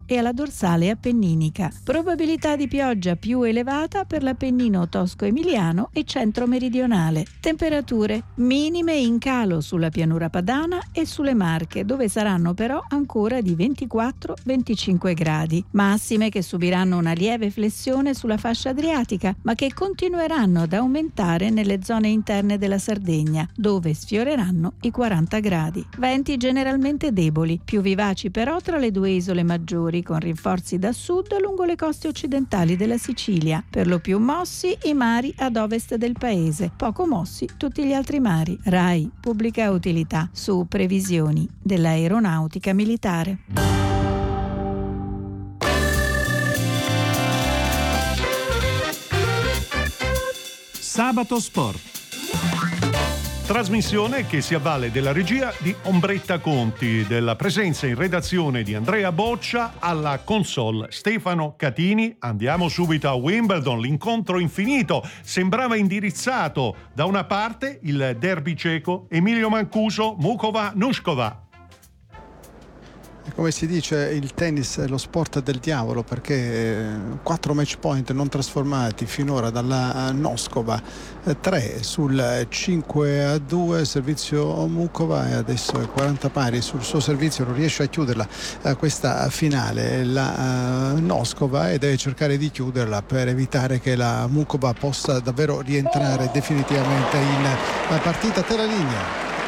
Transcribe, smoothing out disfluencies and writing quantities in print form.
e alla dorsale appenninica. Probabilità di pioggia più elevata per l'Appennino tosco-emiliano e centro-meridionale. Temperature minime in calo sulla pianura padana e sulle Marche, dove saranno però ancora di 24-25 gradi. Massime che subiranno una lieve flessione sulla fascia adriatica, ma che continueranno ad aumentare nelle zone interne della Sardegna, dove sfioreranno i 40 gradi. Venti generalmente deboli, più vivaci però tra le due isole maggiori, con rinforzi da sud lungo le coste occidentali della Sicilia. Per lo più mossi i mari ad ovest del paese, poco mossi tutti gli altri mari. RAI Pubblica Utilità, su previsioni dell'aeronautica militare. Sabato Sport. Trasmissione che si avvale della regia di Ombretta Conti, della presenza in redazione di Andrea Boccia, alla console Stefano Catini. Andiamo subito a Wimbledon, l'incontro infinito. Sembrava indirizzato da una parte il derby ceco, Emilio Mancuso, Mukova-Nushkova. Come si dice, il tennis è lo sport del diavolo, perché 4 match point non trasformati finora dalla Noskova, 3 sul 5-2 servizio Mukova, e adesso è 40 pari sul suo servizio, non riesce a chiuderla questa finale la Noskova, e deve cercare di chiuderla per evitare che la Mukova possa davvero rientrare definitivamente in partita. Te la linea.